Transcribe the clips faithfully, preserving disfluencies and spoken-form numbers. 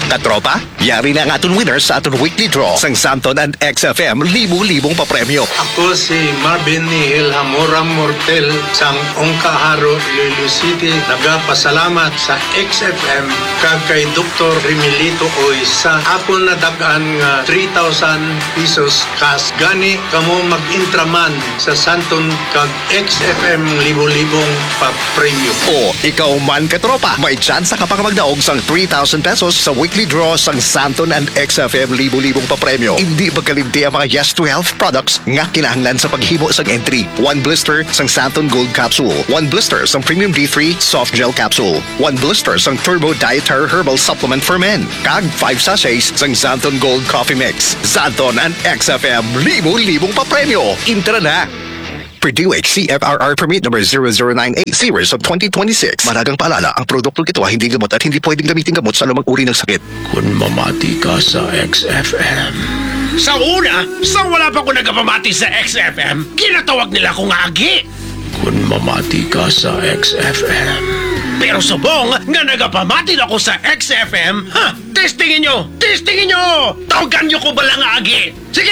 Katropa, yari na ang aton winners sa aton weekly draw sang Santon and X F M libo-libong papremyo. Ako si Marvin Nihil Hamora Mortel sang Ongkaharo, Iloilo City. Nagapasalamat sa X F M kag kay Doktor Remilito Oy sa ako nadagaan nga three thousand pesos kas gani kamo mag-intraman sa Santon kag X F M libo-libong papremyo. O ikaw man katropa, may chance ka pang magdaog sang three thousand pesos sa weekly draw sang Santon and X F M libo-libong papremyo. Hindi magkalimti ang mga Yes to Health products nga kinahanglan sa paghimo sang entry. One blister sang Santon Gold Capsule, one blister sang Premium D three Soft Gel Capsule, one blister sang Turbo Dietary Herbal Supplement for Men, kag five sachets sang Santon Gold Coffee Mix. Santon and X F M libo-libong papremyo. Intra na! Purdue H C F R R Permit number zero zero nine eight series of twenty twenty-six. Maragang paalala, ang produktong ito ay hindi gamot at hindi pwedeng gamitin gamot sa anumang uri ng sakit. Kung mamati ka sa X F M. Sa una, sa wala pa ko nagpamati sa X F M, kinatawag nila akong agi. Kung mamati ka sa X F M. Pero subong nga nagapamati na ako sa X F M, ha, testingin nyo, testingin nyo, tawagan nyo ko ba lang agi? Sige!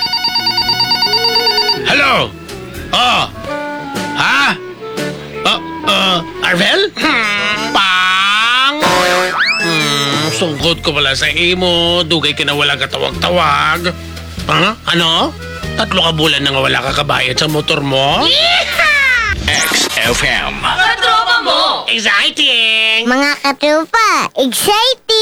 Hello? Oh. Ha? Uh, uh, Arvel? Hmm. Pang! Hmm, sungkot ko pala sa imo. Dugay ka na wala katawag-tawag. Ha? Ano? Tatlo ka bulan na nga wala ka kabayad sa motor mo? X F M. Exciting! Mga katropa, exciting!